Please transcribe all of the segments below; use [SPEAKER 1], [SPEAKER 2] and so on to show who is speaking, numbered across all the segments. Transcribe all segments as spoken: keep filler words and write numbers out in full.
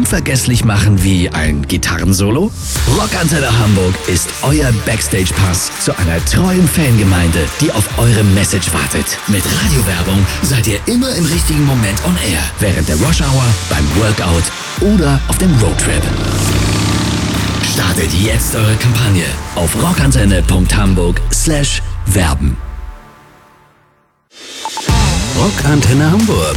[SPEAKER 1] unvergesslich machen wie ein Gitarrensolo? Rockantenne Hamburg ist euer Backstage-Pass zu einer treuen Fangemeinde, die auf eure Message wartet. Mit Radiowerbung seid ihr immer im richtigen Moment on air, während der Rush Hour, beim Workout oder auf dem Roadtrip. Startet jetzt eure Kampagne auf rockantenne.hamburg slash werben. Rockantenne Hamburg.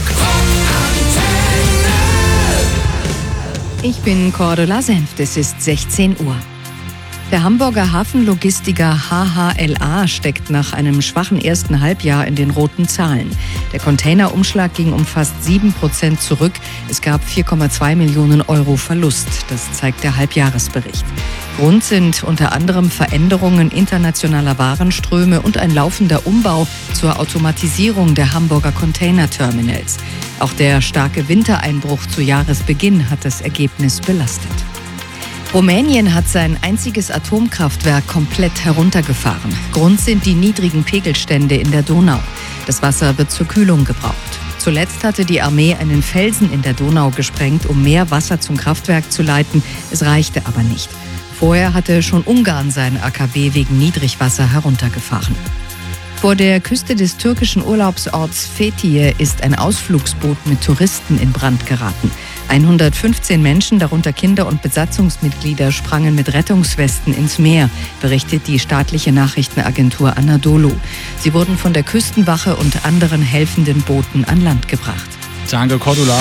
[SPEAKER 2] Ich bin Cordula Senft, es ist sechzehn Uhr. Der Hamburger Hafenlogistiker H H L A steckt nach einem schwachen ersten Halbjahr in den roten Zahlen. Der Containerumschlag ging um fast sieben Prozent zurück. Es gab vier Komma zwei Millionen Euro Verlust. Das zeigt der Halbjahresbericht. Grund sind unter anderem Veränderungen internationaler Warenströme und ein laufender Umbau zur Automatisierung der Hamburger Containerterminals. Auch der starke Wintereinbruch zu Jahresbeginn hat das Ergebnis belastet. Rumänien hat sein einziges Atomkraftwerk komplett heruntergefahren. Grund sind die niedrigen Pegelstände in der Donau. Das Wasser wird zur Kühlung gebraucht. Zuletzt hatte die Armee einen Felsen in der Donau gesprengt, um mehr Wasser zum Kraftwerk zu leiten. Es reichte aber nicht. Vorher hatte schon Ungarn sein A K W wegen Niedrigwasser heruntergefahren. Vor der Küste des türkischen Urlaubsorts Fethiye ist ein Ausflugsboot mit Touristen in Brand geraten. hundertfünfzehn Menschen, darunter Kinder und Besatzungsmitglieder, sprangen mit Rettungswesten ins Meer, berichtet die staatliche Nachrichtenagentur Anadolu. Sie wurden von der Küstenwache und anderen helfenden Booten an Land gebracht.
[SPEAKER 3] Danke, Cordula.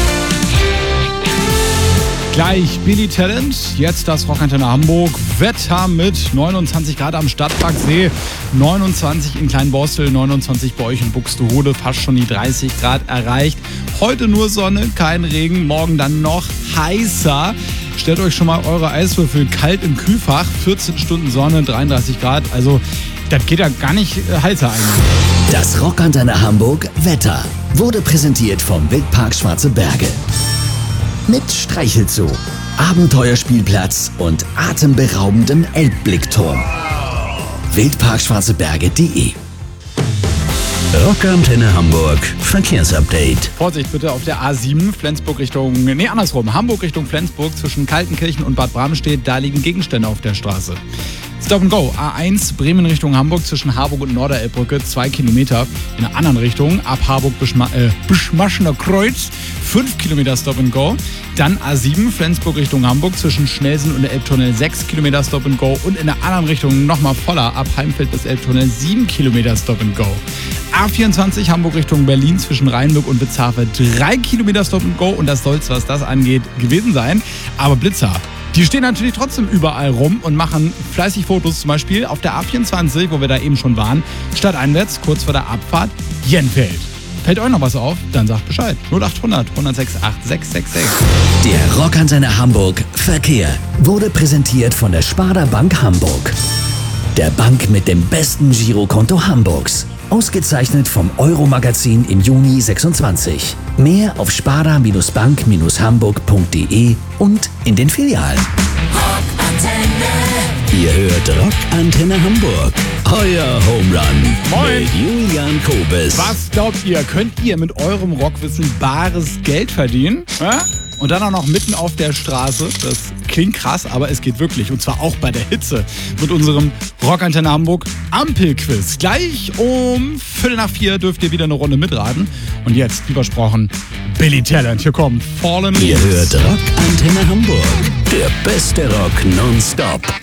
[SPEAKER 3] Gleich Billy Talent, jetzt das Rockantenne Hamburg. Wetter mit neunundzwanzig Grad am Stadtparksee, neunundzwanzig in Kleinborstel, neunundzwanzig bei euch in Buxtehude, fast schon die dreißig Grad erreicht. Heute nur Sonne, kein Regen, morgen dann noch heißer. Stellt euch schon mal eure Eiswürfel kalt im Kühlfach, vierzehn Stunden Sonne, dreiunddreißig Grad, also das geht ja gar nicht heißer eigentlich.
[SPEAKER 1] Das Rockantenne Hamburg Wetter wurde präsentiert vom Wildpark Schwarze Berge. Mit Streichelzoo, Abenteuerspielplatz und atemberaubendem Elbblickturm. wildparkschwarzeberge punkt de. Rockantenne Hamburg Verkehrsupdate.
[SPEAKER 3] Vorsicht bitte auf der A sieben, Flensburg Richtung, nee andersrum, Hamburg Richtung Flensburg zwischen Kaltenkirchen und Bad Bramstedt, da liegen Gegenstände auf der Straße. Stop and Go, A eins, Bremen Richtung Hamburg zwischen Harburg und Norderelbbrücke, zwei Kilometer. In der anderen Richtung, ab Harburg-Bischma- äh, Bischmaschener Kreuz, fünf Kilometer Stop and Go. Dann A sieben, Flensburg Richtung Hamburg zwischen Schnelsen und der Elbtunnel, sechs Kilometer Stop and Go. Und in der anderen Richtung nochmal voller, ab Heimfeld bis Elbtunnel, sieben Kilometer Stop and Go. A vierundzwanzig, Hamburg Richtung Berlin zwischen Rheinburg und Witzhafe, drei Kilometer Stop and Go. Und das soll es, was das angeht, gewesen sein. Aber Blitzer, die stehen natürlich trotzdem überall rum und machen fleißig Fotos, zum Beispiel auf der A vierundzwanzig, wo wir da eben schon waren, stadteinwärts, kurz vor der Abfahrt, Jenfeld. Fällt euch noch was auf? Dann sagt Bescheid. null acht hundert, hundertsechs, acht sechs sechs sechs.
[SPEAKER 1] Der Rockantenne Hamburg Verkehr wurde präsentiert von der Sparda Bank Hamburg. Der Bank mit dem besten Girokonto Hamburgs. Ausgezeichnet vom Euro-Magazin im Juni sechsundzwanzig. Mehr auf sparda-bank hamburg punkt de und in den Filialen. Rockantenne. Ihr hört Rockantenne Hamburg. Euer Home Run.
[SPEAKER 3] Moin.
[SPEAKER 1] Mit Julian Kobes.
[SPEAKER 3] Was glaubt ihr, könnt ihr mit eurem Rockwissen bares Geld verdienen? Ja? Und dann auch noch mitten auf der Straße. Das klingt krass, aber es geht wirklich. Und zwar auch bei der Hitze. Mit unserem Rockantenne Hamburg Ampelquiz. Gleich um Viertel nach vier dürft ihr wieder eine Runde mitraten. Und jetzt, wie versprochen, Billy Talent. Hier kommt Fallen Leaves.
[SPEAKER 1] Ihr hört Rockantenne Hamburg. Der beste Rock nonstop.